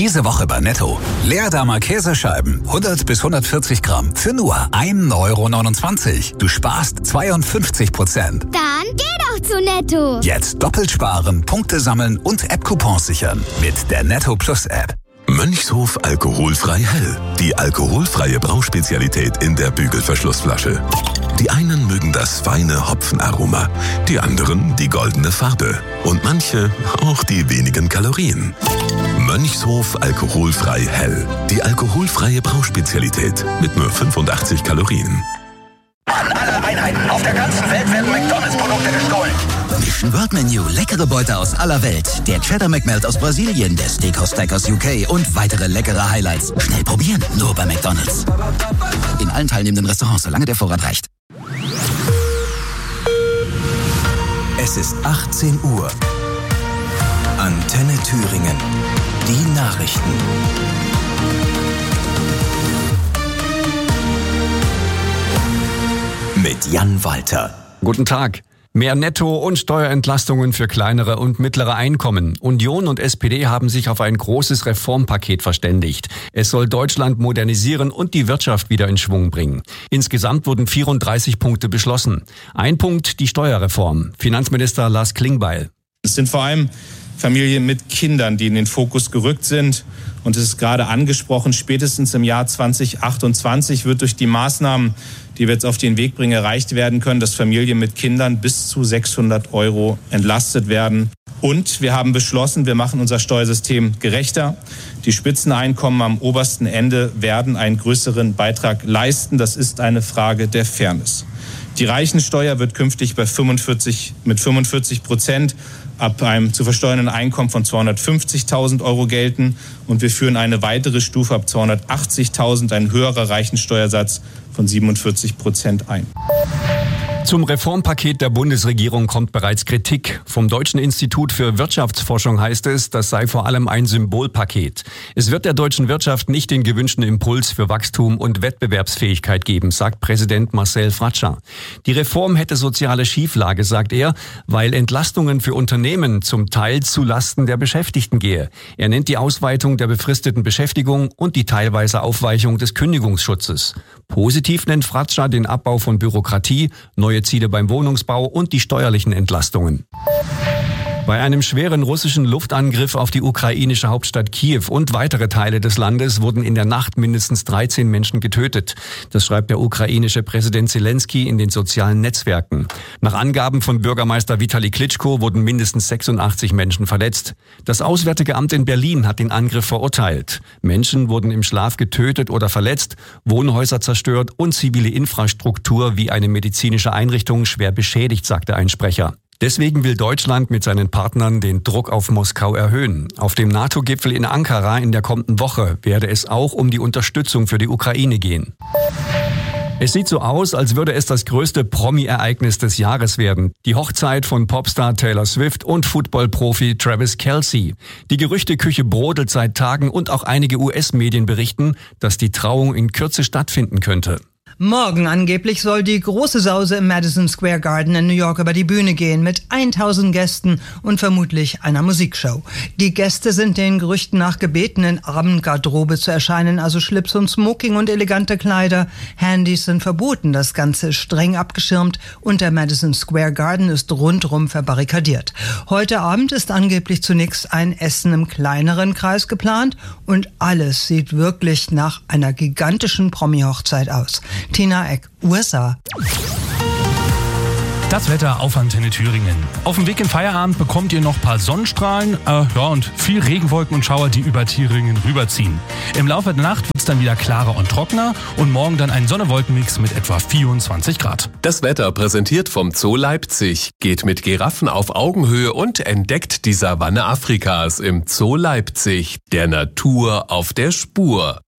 Diese Woche bei Netto. Leerdamer Käsescheiben, 100 bis 140 Gramm für nur 1,29 €. Du sparst 52%. Dann geh doch zu Netto. Jetzt doppelt sparen, Punkte sammeln und App-Coupons sichern. Mit der Netto Plus App. Mönchshof Alkoholfrei Hell. Die alkoholfreie Brauspezialität in der Bügelverschlussflasche. Die einen mögen das feine Hopfenaroma, die anderen die goldene Farbe und manche auch die wenigen Kalorien. Mönchshof Alkoholfrei Hell. Die alkoholfreie Brauspezialität mit nur 85 Kalorien. An alle Einheiten auf der ganzen Welt werden McDonalds-Produkte gestohlen. Mission World Menu, leckere Beute aus aller Welt. Der Cheddar McMelt aus Brasilien, der Steakhouse Steak aus UK und weitere leckere Highlights. Schnell probieren, nur bei McDonalds. In allen teilnehmenden Restaurants, solange der Vorrat reicht. Es ist 18 Uhr. Antenne Thüringen. Die Nachrichten. Mit Jan Walter. Guten Tag. Mehr Netto- und Steuerentlastungen für kleinere und mittlere Einkommen. Union und SPD haben sich auf ein großes Reformpaket verständigt. Es soll Deutschland modernisieren und die Wirtschaft wieder in Schwung bringen. Insgesamt wurden 34 Punkte beschlossen. Ein Punkt, die Steuerreform. Finanzminister Lars Klingbeil. Es sind vor allem Familien mit Kindern, die in den Fokus gerückt sind. Und es ist gerade angesprochen, spätestens im Jahr 2028 wird durch die Maßnahmen, die wir jetzt auf den Weg bringen, erreicht werden können, dass Familien mit Kindern bis zu 600 € entlastet werden. Und wir haben beschlossen, wir machen unser Steuersystem gerechter. Die Spitzeneinkommen am obersten Ende werden einen größeren Beitrag leisten. Das ist eine Frage der Fairness. Die Reichensteuer wird künftig mit 45% ab einem zu versteuernden Einkommen von 250.000 € gelten. Und wir führen eine weitere Stufe ab 280.000, ein höherer Reichensteuersatz von 47% ein. Zum Reformpaket der Bundesregierung kommt bereits Kritik. Vom Deutschen Institut für Wirtschaftsforschung heißt es, das sei vor allem ein Symbolpaket. Es wird der deutschen Wirtschaft nicht den gewünschten Impuls für Wachstum und Wettbewerbsfähigkeit geben, sagt Präsident Marcel Fratscher. Die Reform hätte soziale Schieflage, sagt er, weil Entlastungen für Unternehmen zum Teil zu Lasten der Beschäftigten gehe. Er nennt die Ausweitung der befristeten Beschäftigung und die teilweise Aufweichung des Kündigungsschutzes. Positiv nennt Fratscher den Abbau von Bürokratie, neue Ziele beim Wohnungsbau und die steuerlichen Entlastungen. Bei einem schweren russischen Luftangriff auf die ukrainische Hauptstadt Kiew und weitere Teile des Landes wurden in der Nacht mindestens 13 Menschen getötet. Das schreibt der ukrainische Präsident Zelensky in den sozialen Netzwerken. Nach Angaben von Bürgermeister Vitali Klitschko wurden mindestens 86 Menschen verletzt. Das Auswärtige Amt in Berlin hat den Angriff verurteilt. Menschen wurden im Schlaf getötet oder verletzt, Wohnhäuser zerstört und zivile Infrastruktur wie eine medizinische Einrichtung schwer beschädigt, sagte ein Sprecher. Deswegen will Deutschland mit seinen Partnern den Druck auf Moskau erhöhen. Auf dem NATO-Gipfel in Ankara in der kommenden Woche werde es auch um die Unterstützung für die Ukraine gehen. Es sieht so aus, als würde es das größte Promi-Ereignis des Jahres werden. Die Hochzeit von Popstar Taylor Swift und Football-Profi Travis Kelce. Die Gerüchteküche brodelt seit Tagen und auch einige US-Medien berichten, dass die Trauung in Kürze stattfinden könnte. Morgen angeblich soll die große Sause im Madison Square Garden in New York über die Bühne gehen mit 1000 Gästen und vermutlich einer Musikshow. Die Gäste sind den Gerüchten nach gebeten, in Abendgarderobe zu erscheinen, also Schlips und Smoking und elegante Kleider. Handys sind verboten, das Ganze ist streng abgeschirmt und der Madison Square Garden ist rundrum verbarrikadiert. Heute Abend ist angeblich zunächst ein Essen im kleineren Kreis geplant und alles sieht wirklich nach einer gigantischen Promi-Hochzeit aus. Tina Eck, USA. Das Wetter auf Antenne Thüringen. Auf dem Weg in Feierabend bekommt ihr noch ein paar Sonnenstrahlen und viel Regenwolken und Schauer, die über Thüringen rüberziehen. Im Laufe der Nacht wird es dann wieder klarer und trockener und morgen dann ein Sonne-Wolken-Mix mit etwa 24 Grad. Das Wetter präsentiert vom Zoo Leipzig. Geht mit Giraffen auf Augenhöhe und entdeckt die Savanne Afrikas im Zoo Leipzig. Der Natur auf der Spur.